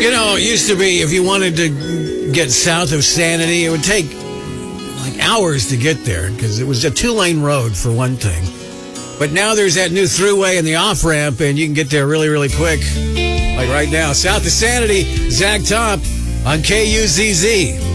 You know, it used to be if you wanted to get south of Sanity, it would take like hours to get there because it was a 2-lane road for one thing. But now there's that new throughway and the off-ramp, and you can get there really, really quick. Like right now, south of Sanity, Zach Top on KUZZ.